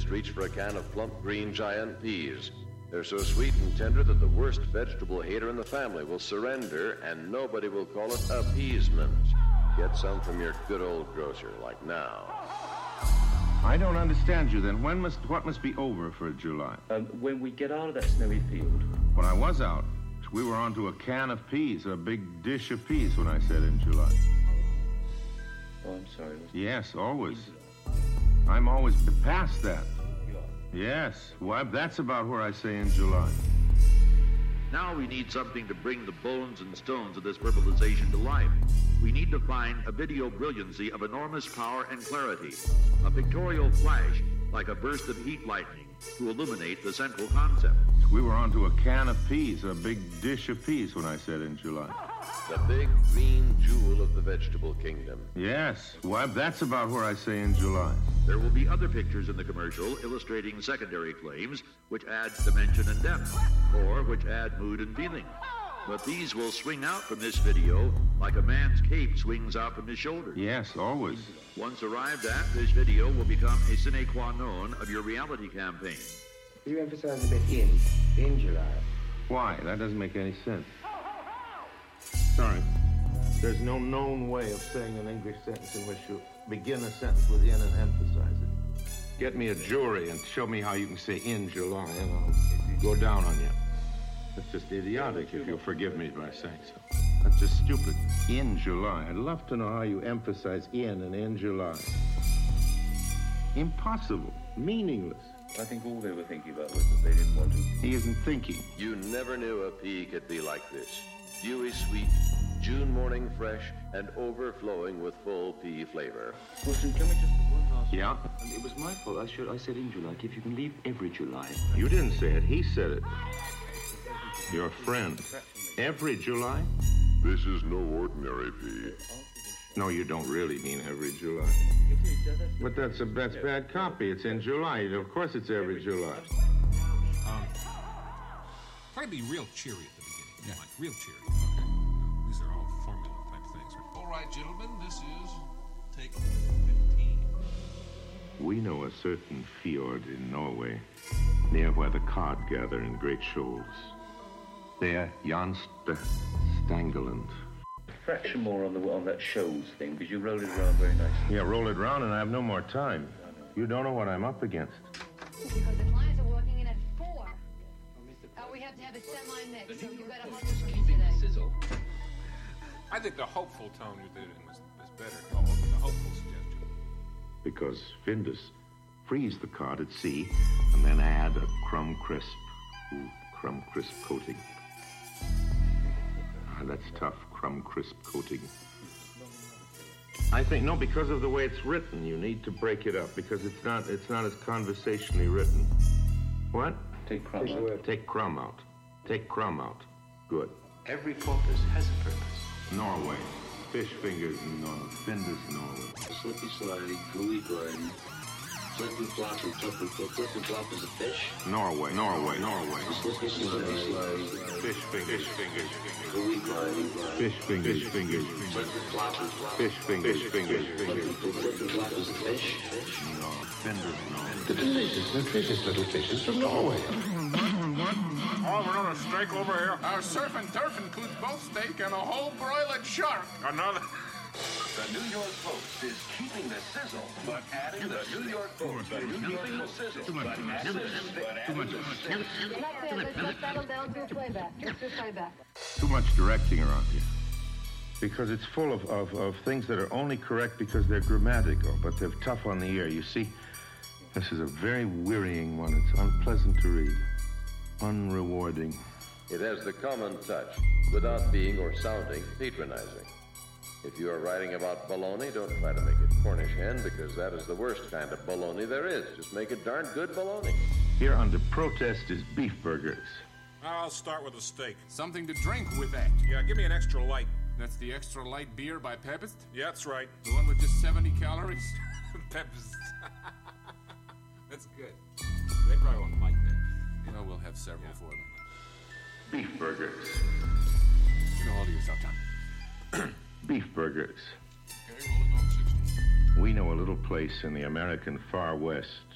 just reach for a can of plump green giant peas. They're so sweet and tender that the worst vegetable hater in the family will surrender, and nobody will call it appeasement. Get some from your good old grocer, like now. I don't understand you then. What must be over for July? When we get out of that snowy field. When I was out, we were onto a can of peas, a big dish of peas when I said in July. Oh, I'm sorry. Yes, always. I'm always past that. Yes, well, that's about where I say in July. Now we need something to bring the bones and stones of this verbalization to life. We need to find a video brilliancy of enormous power and clarity, a pictorial flash like a burst of heat lightning to illuminate the central concept. We were onto a can of peas, a big dish of peas when I said in July. The big green jewel of the vegetable kingdom. Yes, well, that's about where I say in July. There will be other pictures in the commercial illustrating secondary claims which add dimension and depth, or which add mood and feeling. But these will swing out from this video like a man's cape swings out from his shoulders. Yes, always. Once arrived at, this video will become a sine qua non of your reality campaign. You emphasize a bit in July. Why? That doesn't make any sense. Sorry. There's no known way of saying an English sentence in which you begin a sentence with in and emphasize it. Get me a jury and show me how you can say in July, and I'll go down on you. That's just idiotic, if you'll forgive me by saying so. That's just stupid. In July. I'd love to know how you emphasize in July. Impossible. Meaningless. I think all they were thinking about was that they didn't want to. He isn't thinking. You never knew a pea could be like this. Dewy sweet, June morning fresh, and overflowing with full pea flavor. Wilson, can we just one last? Yeah? It was my fault. I said in July. If you can leave every July. You didn't say it. He said it. Your friend. Every July? This is no ordinary pea. No, you don't really mean every July. But that's bad copy. It's in July. Of course it's every July. Try to be real cheery at the beginning. Yeah. Like real cheery. Okay. These are all formula type things. Right? All right, gentlemen, this is take 15. We know a certain fjord in Norway, near where the cod gather in great shoals. There, Jan Stangeland. Fraction more on that shows thing, because you roll it around very nicely. Yeah, roll it around, and I have no more time. You don't know what I'm up against. Because the clients are walking in at 4. We have to have a semi-mix, so you got 100 today. Sizzle. I think the hopeful tone you did was better. Oh, the hopeful suggestion. Because Findus freeze the cod at sea, and then add a crumb crisp coating. That's tough, crumb crisp coating. I think, no, because of the way it's written, you need to break it up, because it's not as conversationally written. What? Take crumb out. Take crumb out. Take crumb out. Good. Every porpoise has a purpose. Norway. Fish fingers in Norway. Findus, Norway. Slippy slidey, gooey glidey. Slippy floppy, flippy flop is a fish. Norway. Slippy slidey. Fish fingers. Gooey glidey. Fish fingers. Slippy floppy. Fish fingers. Flippy flop is a fish. No, Findus, Norway. The delicious, nutritious little fishes from Norway. Oh, another steak over here. Our surf and turf includes both steak and a whole broiled shark. Another. The New York Post is keeping the sizzle, but adding the New York Post. Keeping the sizzle, but adding the Let's settle down to a playback. Let's do playback. Too much directing around here. Because it's full of things that are only correct because they're grammatical, but they're tough on the ear. You see, this is a very wearying one. It's unpleasant to read. Unrewarding. It has the common touch, without being or sounding patronizing. If you are writing about bologna, don't try to make it Cornish hen, because that is the worst kind of bologna there is. Just make it darn good bologna. Here under protest is beef burgers. I'll start with a steak. Something to drink with that. Yeah, give me an extra light. That's the extra light beer by Pepist? Yeah, that's right. The one with just 70 calories? Pepist. That's good. They probably won't like that. Well, we'll have several for them. Beef burgers. You know all to yourself, John. Beef burgers. Okay, rolling on 60. We know a little place in the American far west